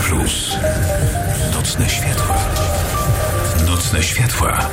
Plus. Nocne światła. Nocne światła.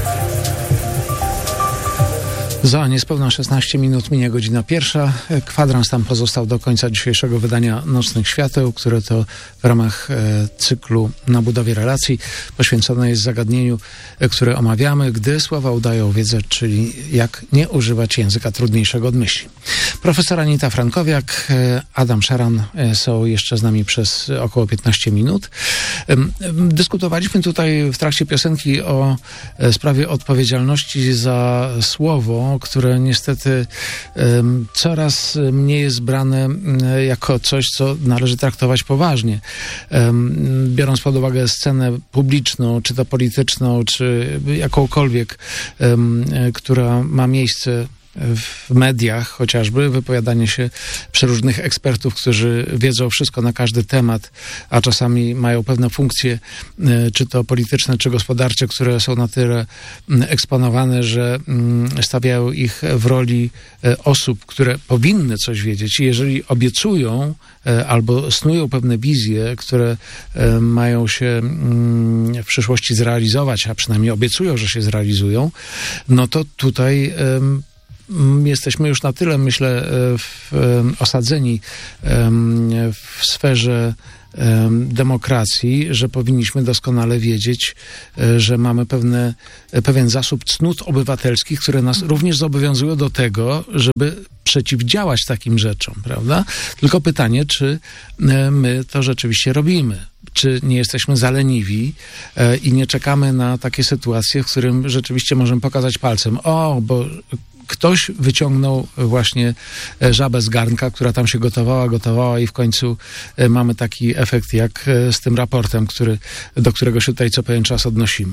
Za niespełna 16 minut minie godzina 1. Kwadrans tam pozostał do końca dzisiejszego wydania Nocnych Świateł, które to w ramach cyklu Na budowie relacji poświęcone jest zagadnieniu, które omawiamy, gdy słowa udają wiedzę, czyli jak nie używać języka trudniejszego od myśli. Profesor Anita Frankowiak, Adam Szaran są jeszcze z nami przez około 15 minut. Dyskutowaliśmy tutaj w trakcie piosenki o sprawie odpowiedzialności za słowo, które niestety coraz mniej jest brane jako coś, co należy traktować poważnie. Biorąc pod uwagę scenę publiczną, czy to polityczną, czy jakąkolwiek, która ma miejsce w mediach chociażby, wypowiadanie się przeróżnych ekspertów, którzy wiedzą wszystko na każdy temat, a czasami mają pewne funkcje, czy to polityczne, czy gospodarcze, które są na tyle eksponowane, że stawiają ich w roli osób, które powinny coś wiedzieć. I jeżeli obiecują albo snują pewne wizje, które mają się w przyszłości zrealizować, a przynajmniej obiecują, że się zrealizują, no to tutaj jesteśmy już na tyle, myślę, osadzeni w sferze demokracji, że powinniśmy doskonale wiedzieć, że mamy pewien zasób cnót obywatelskich, które nas również zobowiązują do tego, żeby przeciwdziałać takim rzeczom, prawda? Tylko pytanie, czy my to rzeczywiście robimy? Czy nie jesteśmy zaleniwi i nie czekamy na takie sytuacje, w którym rzeczywiście możemy pokazać palcem, bo ktoś wyciągnął właśnie żabę z garnka, która tam się gotowała i w końcu mamy taki efekt jak z tym raportem, do którego się tutaj co pewien czas odnosimy.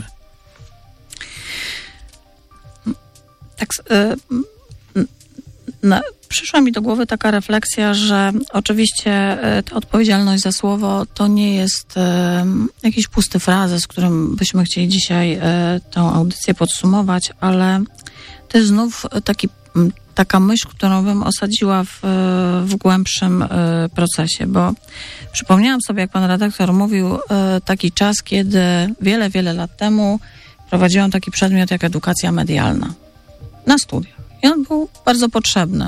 Tak, przyszła mi do głowy taka refleksja, że oczywiście ta odpowiedzialność za słowo to nie jest jakiś pusty frazes, którym byśmy chcieli dzisiaj tę audycję podsumować, ale to jest znów taka myśl, którą bym osadziła w głębszym procesie, bo przypomniałam sobie, jak pan redaktor mówił, taki czas, kiedy wiele lat temu prowadziłam taki przedmiot jak edukacja medialna na studiach. I on był bardzo potrzebny.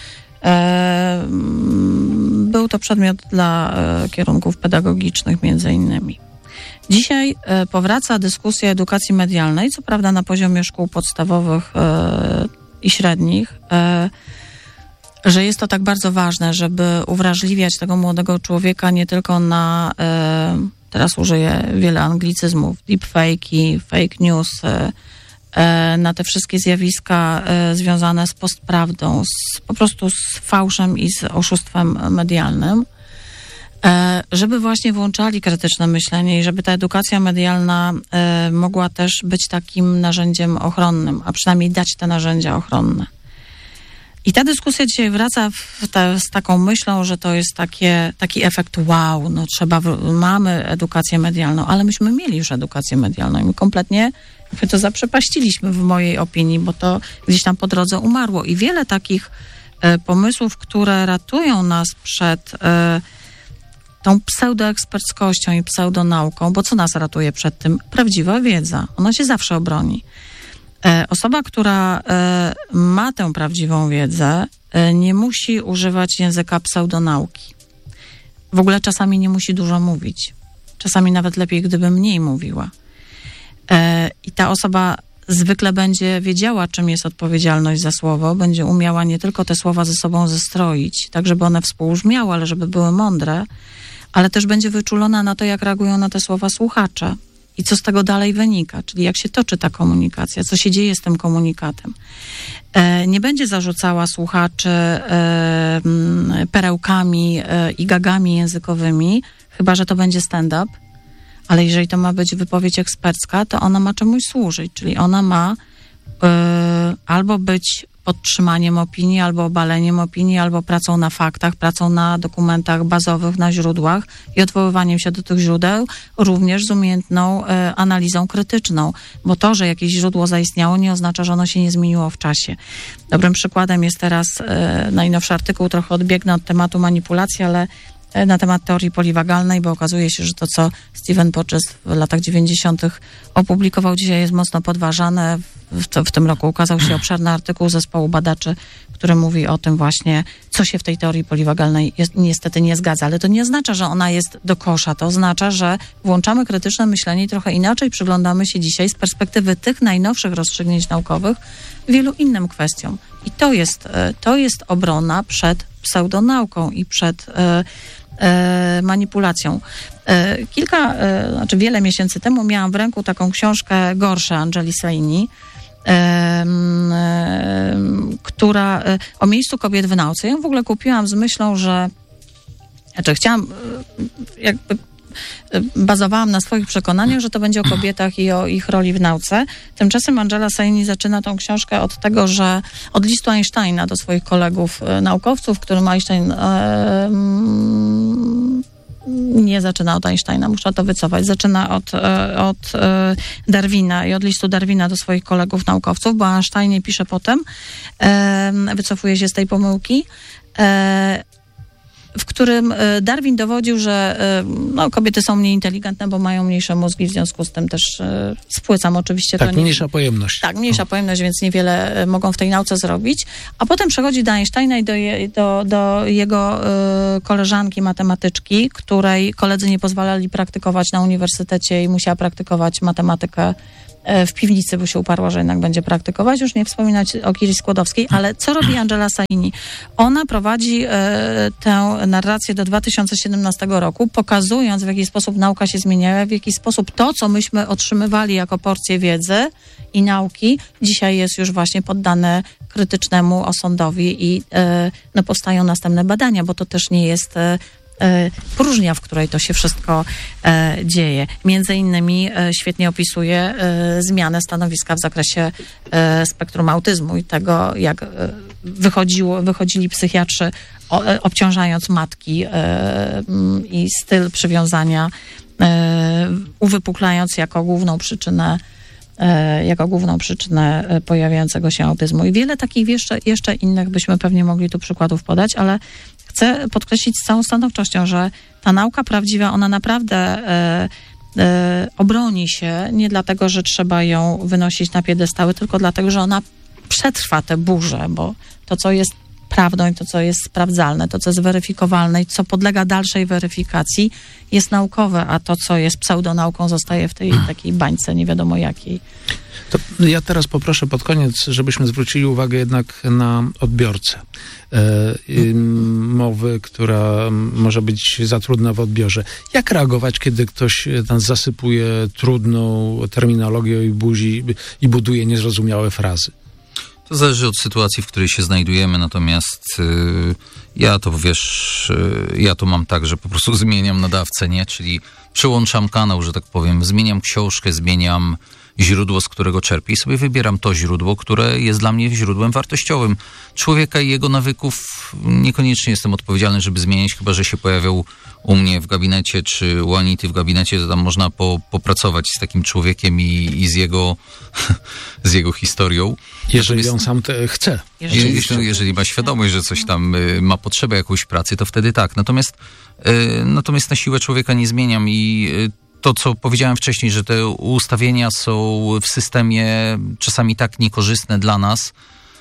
Był to przedmiot dla kierunków pedagogicznych między innymi. Dzisiaj powraca dyskusja edukacji medialnej, co prawda na poziomie szkół podstawowych i średnich, że jest to tak bardzo ważne, żeby uwrażliwiać tego młodego człowieka nie tylko na, teraz użyję wiele anglicyzmów, deepfake'i, fake news, na te wszystkie zjawiska związane z postprawdą, po prostu z fałszem i z oszustwem medialnym, żeby właśnie włączali krytyczne myślenie i żeby ta edukacja medialna mogła też być takim narzędziem ochronnym, a przynajmniej dać te narzędzia ochronne. I ta dyskusja dzisiaj wraca z taką myślą, że to jest taki efekt wow, mamy edukację medialną, ale myśmy mieli już edukację medialną i my kompletnie to zaprzepaściliśmy w mojej opinii, bo to gdzieś tam po drodze umarło. I wiele takich pomysłów, które ratują nas przed tą pseudoeksperckością i pseudonauką, bo co nas ratuje przed tym? Prawdziwa wiedza. Ona się zawsze obroni. Osoba, która ma tę prawdziwą wiedzę, nie musi używać języka pseudonauki. W ogóle czasami nie musi dużo mówić. Czasami nawet lepiej, gdyby mniej mówiła. I ta osoba zwykle będzie wiedziała, czym jest odpowiedzialność za słowo, będzie umiała nie tylko te słowa ze sobą zestroić, tak żeby one współbrzmiały, ale żeby były mądre, ale też będzie wyczulona na to, jak reagują na te słowa słuchacze i co z tego dalej wynika, czyli jak się toczy ta komunikacja, co się dzieje z tym komunikatem. Nie będzie zarzucała słuchaczy perełkami i gagami językowymi, chyba że to będzie stand-up, ale jeżeli to ma być wypowiedź ekspercka, to ona ma czemuś służyć, czyli ona ma albo być podtrzymaniem opinii, albo obaleniem opinii, albo pracą na faktach, pracą na dokumentach bazowych, na źródłach i odwoływaniem się do tych źródeł, również z umiejętną analizą krytyczną, bo to, że jakieś źródło zaistniało, nie oznacza, że ono się nie zmieniło w czasie. Dobrym przykładem jest teraz najnowszy artykuł, trochę odbiegnę od tematu manipulacji, ale na temat teorii poliwagalnej, bo okazuje się, że to, co Stephen Porges w latach 90. opublikował, dzisiaj jest mocno podważane. W tym roku ukazał się obszerny artykuł zespołu badaczy, który mówi o tym właśnie, co się w tej teorii poliwagalnej niestety nie zgadza. Ale to nie oznacza, że ona jest do kosza. To oznacza, że włączamy krytyczne myślenie i trochę inaczej przyglądamy się dzisiaj z perspektywy tych najnowszych rozstrzygnięć naukowych wielu innym kwestiom. I to jest obrona przed pseudonauką i przed manipulacją. Wiele miesięcy temu miałam w ręku taką książkę Gorsze Angeli Saini, która o miejscu kobiet w nauce. Ja ją w ogóle kupiłam z myślą, że chciałam bazowałam na swoich przekonaniach, że to będzie o kobietach i o ich roli w nauce. Tymczasem Angela Saini zaczyna tą książkę od tego, że od listu Einsteina do swoich kolegów naukowców, w którym Einstein nie zaczyna od Einsteina, muszę to wycofać. Zaczyna od Darwina i od listu Darwina do swoich kolegów naukowców, bo Einstein pisze potem, wycofuje się z tej pomyłki, w którym Darwin dowodził, że kobiety są mniej inteligentne, bo mają mniejsze mózgi, w związku z tym też spłycam oczywiście. Tak, mniejsza pojemność. Tak, mniejsza pojemność, więc niewiele mogą w tej nauce zrobić. A potem przechodzi do Einsteina i do jego koleżanki matematyczki, której koledzy nie pozwalali praktykować na uniwersytecie i musiała praktykować matematykę w piwnicy, bo się uparła, że jednak będzie praktykować. Już nie wspominać o Kiri Skłodowskiej, ale co robi Angela Saini? Ona prowadzi tę narrację do 2017 roku, pokazując, w jaki sposób nauka się zmieniała, w jaki sposób to, co myśmy otrzymywali jako porcję wiedzy i nauki, dzisiaj jest już właśnie poddane krytycznemu osądowi i powstają następne badania, bo to też nie jest próżnia, w której to się wszystko dzieje. Między innymi świetnie opisuje zmianę stanowiska w zakresie spektrum autyzmu i tego, jak wychodzili psychiatrzy, obciążając matki i styl przywiązania, uwypuklając jako główną przyczynę pojawiającego się autyzmu. I wiele takich jeszcze innych byśmy pewnie mogli tu przykładów podać, ale chcę podkreślić z całą stanowczością, że ta nauka prawdziwa, ona naprawdę obroni się nie dlatego, że trzeba ją wynosić na piedestały, tylko dlatego, że ona przetrwa te burze, bo to, co jest prawdą i to, co jest sprawdzalne, to, co jest weryfikowalne i co podlega dalszej weryfikacji, jest naukowe, a to, co jest pseudonauką, zostaje w tej takiej bańce nie wiadomo jakiej. To ja teraz poproszę pod koniec, żebyśmy zwrócili uwagę jednak na odbiorcę mowy, która może być za trudna w odbiorze. Jak reagować, kiedy ktoś nas zasypuje trudną terminologią i buduje niezrozumiałe frazy? To zależy od sytuacji, w której się znajdujemy, natomiast ja to mam tak, że po prostu zmieniam nadawcę, nie? Czyli przełączam kanał, że tak powiem, zmieniam książkę, zmieniam źródło, z którego czerpię i sobie wybieram to źródło, które jest dla mnie źródłem wartościowym. Człowieka i jego nawyków niekoniecznie jestem odpowiedzialny, żeby zmieniać, chyba że się pojawiał u mnie w gabinecie, czy u Anity w gabinecie, to tam można popracować z takim człowiekiem i z jego historią. Jeżeli on sam chce. Jeżeli ma świadomość, że coś tam ma potrzebę jakąś pracy, to wtedy tak. Natomiast na siłę człowieka nie zmieniam i to, co powiedziałem wcześniej, że te ustawienia są w systemie czasami tak niekorzystne dla nas,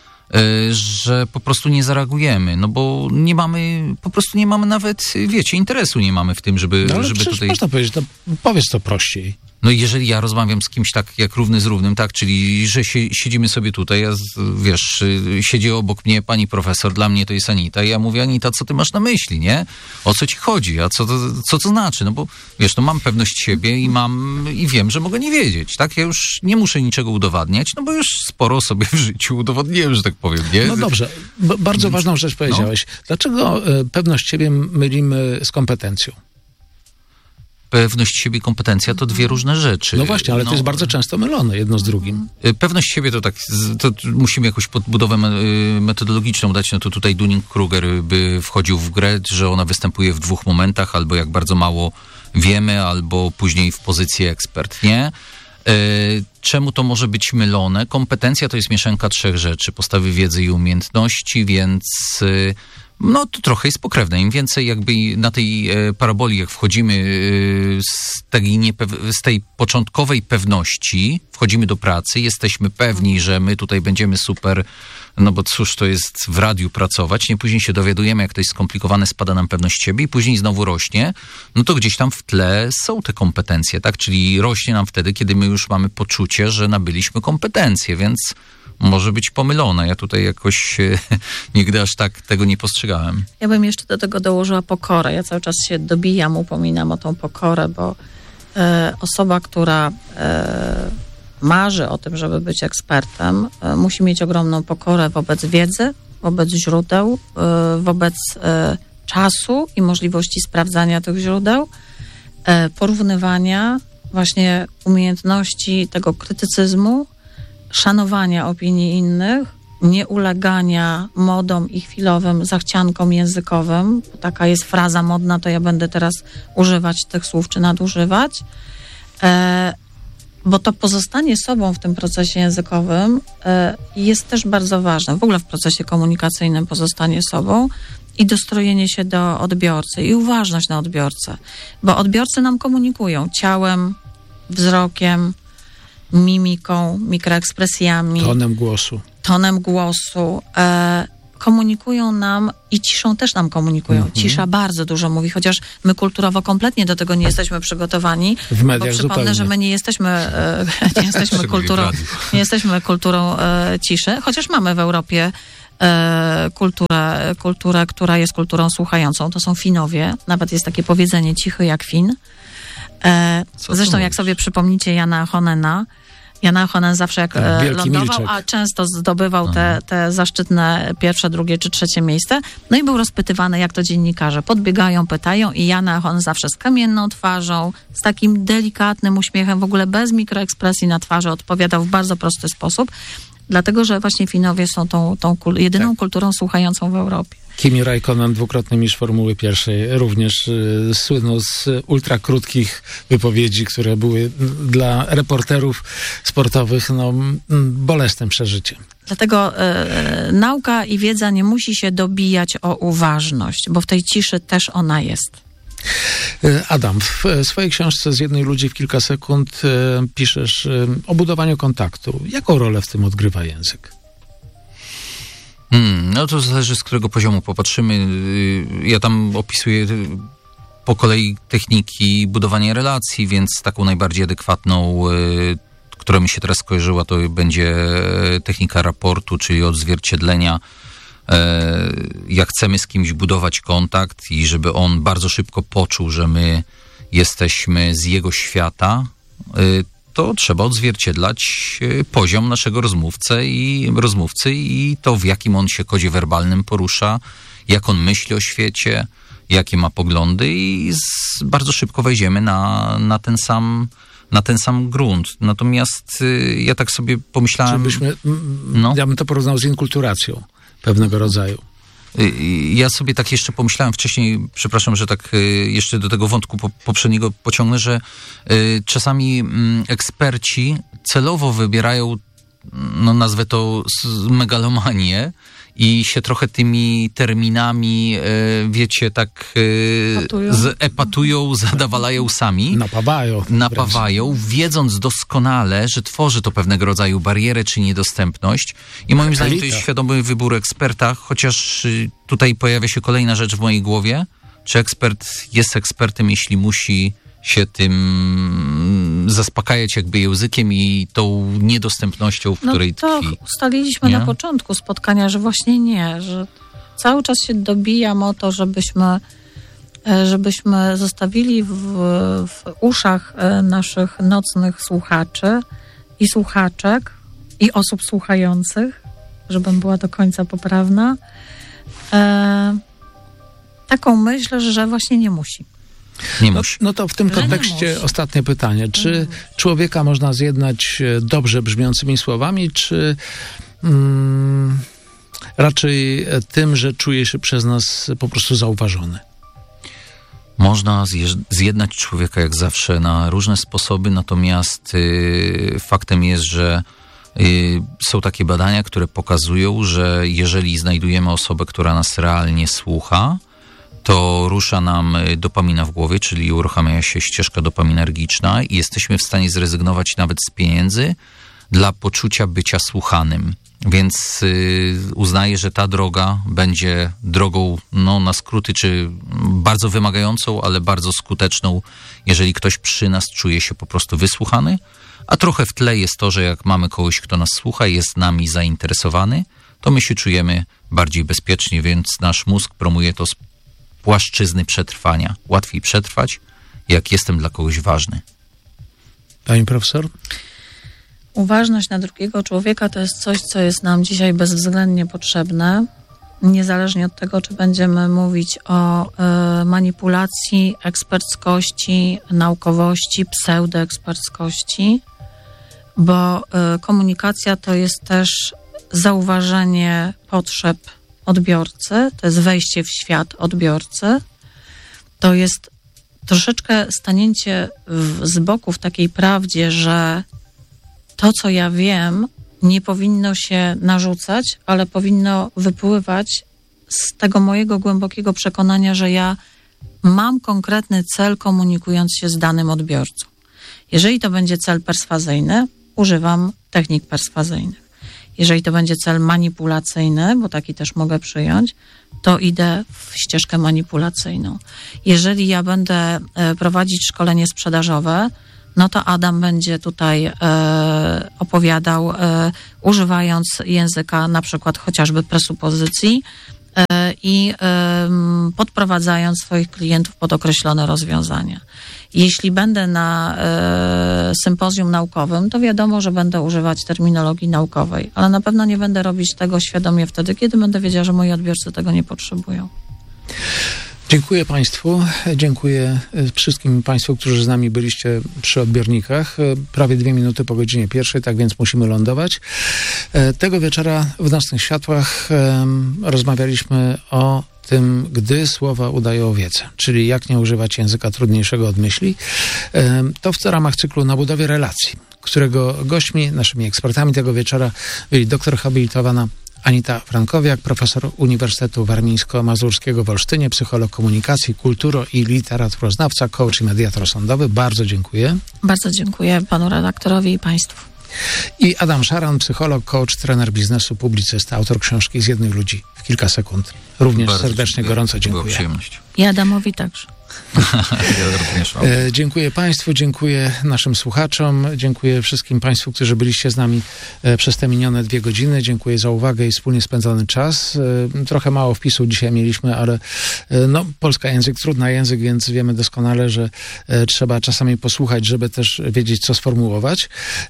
że po prostu nie zareagujemy, no bo nie mamy nawet, wiecie, interesu nie mamy w tym, żeby tutaj... można powiedzieć, powiedz to prościej. No i jeżeli ja rozmawiam z kimś tak jak równy z równym, tak, czyli że siedzimy sobie tutaj, siedzi obok mnie pani profesor, dla mnie to jest Anita i ja mówię, Anita, co ty masz na myśli, nie? O co ci chodzi? A co to znaczy? No bo wiesz, mam pewność siebie i wiem, że mogę nie wiedzieć, tak? Ja już nie muszę niczego udowadniać, no bo już sporo sobie w życiu udowodniłem, że tak powiem, nie? No dobrze, bardzo ważną rzecz powiedziałeś. Dlaczego pewność siebie mylimy z kompetencją? Pewność siebie i kompetencja to dwie różne rzeczy. No właśnie, ale to jest bardzo często mylone jedno z drugim. Pewność siebie to musimy jakąś podbudowę metodologiczną dać, no to tutaj Dunning-Kruger by wchodził w grę, że ona występuje w dwóch momentach, albo jak bardzo mało wiemy, albo później w pozycji ekspert, nie? Czemu to może być mylone? Kompetencja to jest mieszanka trzech rzeczy, podstawy wiedzy i umiejętności, więc No to trochę jest pokrewne. Im więcej jakby na tej paraboli, jak wchodzimy z tej początkowej pewności, wchodzimy do pracy, jesteśmy pewni, że my tutaj będziemy super, no bo cóż to jest w radiu pracować, nie później się dowiadujemy, jak to jest skomplikowane, spada nam pewność siebie i później znowu rośnie, no to gdzieś tam w tle są te kompetencje, tak? Czyli rośnie nam wtedy, kiedy my już mamy poczucie, że nabyliśmy kompetencje, więc może być pomylone. Ja tutaj jakoś nigdy aż tak tego nie postrzegałem. Ja bym jeszcze do tego dołożyła pokorę. Ja cały czas się dobijam, upominam o tą pokorę, bo osoba, która marzy o tym, żeby być ekspertem, musi mieć ogromną pokorę wobec wiedzy, wobec źródeł, wobec czasu i możliwości sprawdzania tych źródeł, porównywania, właśnie umiejętności tego krytycyzmu, szanowania opinii innych, nieulegania modom i chwilowym zachciankom językowym. Taka jest fraza modna, to ja będę teraz używać tych słów czy nadużywać. Bo to pozostanie sobą w tym procesie językowym jest też bardzo ważne. W ogóle w procesie komunikacyjnym pozostanie sobą i dostrojenie się do odbiorcy i uważność na odbiorcę. Bo odbiorcy nam komunikują ciałem, wzrokiem, mimiką, mikroekspresjami. Tonem głosu. Komunikują nam i ciszą też nam komunikują. Cisza bardzo dużo mówi, chociaż my kulturowo kompletnie do tego nie jesteśmy przygotowani. W mediach bo przypomnę, zupełnie. Że my nie jesteśmy kulturą ciszy, chociaż mamy w Europie kulturę, która jest kulturą słuchającą. To są Finowie. Nawet jest takie powiedzenie cichy jak Fin. Zresztą jak sobie przypomnicie Jana Ahonena, Jan Ahonen zawsze jak lądował, milczek. A często zdobywał te zaszczytne pierwsze, drugie czy trzecie miejsce. No i był rozpytywany, jak to dziennikarze podbiegają, pytają i Jan Ahonen zawsze z kamienną twarzą, z takim delikatnym uśmiechem, w ogóle bez mikroekspresji na twarzy odpowiadał w bardzo prosty sposób. Dlatego, że właśnie Finowie są tą jedyną kulturą słuchającą w Europie. Kimi Räikkönen, dwukrotny mistrz Formuły 1, również słynął z ultrakrótkich wypowiedzi, które były dla reporterów sportowych bolesnym przeżyciem. Dlatego nauka i wiedza nie musi się dobijać o uważność, bo w tej ciszy też ona jest. Adam, w swojej książce Z jednej ludzi w kilka sekund piszesz o budowaniu kontaktu. Jaką rolę w tym odgrywa język? No to zależy, z którego poziomu popatrzymy. Ja tam opisuję po kolei techniki budowania relacji, więc taką najbardziej adekwatną, która mi się teraz skojarzyła, to będzie technika raportu, czyli odzwierciedlenia. Jak chcemy z kimś budować kontakt i żeby on bardzo szybko poczuł, że my jesteśmy z jego świata, to trzeba odzwierciedlać poziom naszego rozmówcy i to, w jakim on się kodzie werbalnym porusza, jak on myśli o świecie, jakie ma poglądy i bardzo szybko wejdziemy na ten sam grunt. Natomiast ja tak sobie pomyślałem... Ja bym to porównał z inkulturacją pewnego rodzaju. Ja sobie tak jeszcze pomyślałem wcześniej, przepraszam, że tak jeszcze do tego wątku poprzedniego pociągnę, że czasami eksperci celowo wybierają, nazwę to megalomanię i się trochę tymi terminami, wiecie, tak epatują, zadawalają sami. Napawają, wiedząc doskonale, że tworzy to pewnego rodzaju barierę czy niedostępność. I moim zdaniem to jest świadomy wybór eksperta, chociaż tutaj pojawia się kolejna rzecz w mojej głowie. Czy ekspert jest ekspertem, jeśli musi się tym zaspokajać jakby językiem i tą niedostępnością, w której tkwi. To ustaliliśmy na początku spotkania, że właśnie nie, że cały czas się dobijam o to, żebyśmy zostawili w uszach naszych nocnych słuchaczy i słuchaczek i osób słuchających, żebym była do końca poprawna, taką myśl, że właśnie nie musi. No to w tym kontekście ostatnie pytanie. Czy człowieka można zjednać dobrze brzmiącymi słowami, czy raczej tym, że czuje się przez nas po prostu zauważony? Można zjednać człowieka jak zawsze na różne sposoby, natomiast faktem jest, że Są takie badania, które pokazują, że jeżeli znajdujemy osobę, która nas realnie słucha, to rusza nam dopamina w głowie, czyli uruchamia się ścieżka dopaminergiczna i jesteśmy w stanie zrezygnować nawet z pieniędzy dla poczucia bycia słuchanym. Więc uznaję, że ta droga będzie drogą na skróty, czy bardzo wymagającą, ale bardzo skuteczną, jeżeli ktoś przy nas czuje się po prostu wysłuchany. A trochę w tle jest to, że jak mamy kogoś, kto nas słucha, jest nami zainteresowany, to my się czujemy bardziej bezpiecznie, więc nasz mózg promuje to z płaszczyzny przetrwania. Łatwiej przetrwać, jak jestem dla kogoś ważny. Pani profesor? Uważność na drugiego człowieka to jest coś, co jest nam dzisiaj bezwzględnie potrzebne, niezależnie od tego, czy będziemy mówić o manipulacji, eksperckości, naukowości, pseudoeksperckości, bo komunikacja to jest też zauważenie potrzeb odbiorcy, to jest wejście w świat odbiorcy, to jest troszeczkę stanięcie z boku w takiej prawdzie, że to, co ja wiem, nie powinno się narzucać, ale powinno wypływać z tego mojego głębokiego przekonania, że ja mam konkretny cel, komunikując się z danym odbiorcą. Jeżeli to będzie cel perswazyjny, używam technik perswazyjnych. Jeżeli to będzie cel manipulacyjny, bo taki też mogę przyjąć, to idę w ścieżkę manipulacyjną. Jeżeli ja będę prowadzić szkolenie sprzedażowe, no to Adam będzie tutaj opowiadał, używając języka na przykład chociażby presupozycji i podprowadzając swoich klientów pod określone rozwiązania. Jeśli będę na sympozjum naukowym, to wiadomo, że będę używać terminologii naukowej, ale na pewno nie będę robić tego świadomie wtedy, kiedy będę wiedziała, że moi odbiorcy tego nie potrzebują. Dziękuję Państwu, dziękuję wszystkim Państwu, którzy z nami byliście przy odbiornikach. Prawie 2 minuty po godzinie 1, tak więc musimy lądować. Tego wieczora w Nocnych Światłach rozmawialiśmy o tym, gdy słowa udają wiedzę, czyli jak nie używać języka trudniejszego od myśli. To w ramach cyklu Na budowie relacji, którego gośćmi, naszymi ekspertami tego wieczora byli doktor habilitowana Anita Frankowiak, profesor Uniwersytetu Warmińsko-Mazurskiego w Olsztynie, psycholog komunikacji, kulturo- i literaturoznawca, coach i mediator sądowy. Bardzo dziękuję. Bardzo dziękuję panu redaktorowi i państwu. I Adam Szaran, psycholog, coach, trener biznesu, publicysta, autor książki Z jednych ludzi w kilka sekund. Również bardzo serdecznie, dziękuję. gorąco dziękuję. Była przyjemność. I Adamowi także. Ja również mam. Dziękuję Państwu, dziękuję naszym słuchaczom, dziękuję wszystkim Państwu, którzy byliście z nami przez te minione 2 godziny. Dziękuję za uwagę i wspólnie spędzony czas. Trochę mało wpisów dzisiaj mieliśmy, ale polski język, trudny język, więc wiemy doskonale, że trzeba czasami posłuchać, żeby też wiedzieć, co sformułować.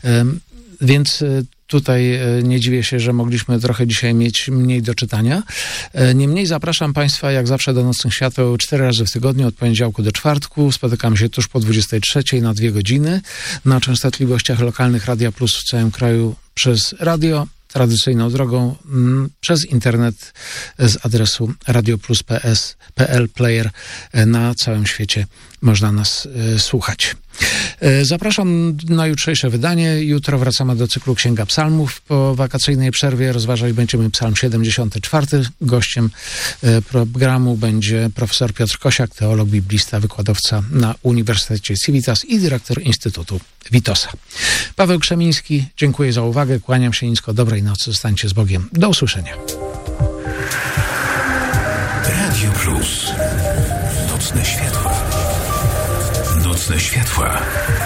Więc tutaj nie dziwię się, że mogliśmy trochę dzisiaj mieć mniej do czytania. Niemniej zapraszam Państwa jak zawsze do Nocnych Świateł 4 razy w tygodniu, od poniedziałku do czwartku. Spotykamy się tuż po 23 na 2 godziny na częstotliwościach lokalnych Radia Plus w całym kraju przez radio, tradycyjną drogą, przez internet z adresu radioplus.pl player. Na całym świecie można nas słuchać. Zapraszam na jutrzejsze wydanie. Jutro wracamy do cyklu Księga Psalmów. Po wakacyjnej przerwie rozważać będziemy Psalm 74. Gościem programu będzie profesor Piotr Kosiak, teolog, biblista, wykładowca na Uniwersytecie Civitas i dyrektor Instytutu Witosa. Paweł Krzemiński, dziękuję za uwagę, kłaniam się nisko, dobrej nocy, zostańcie z Bogiem. Do usłyszenia. Radio Plus. Nocne światła. Nocne światła.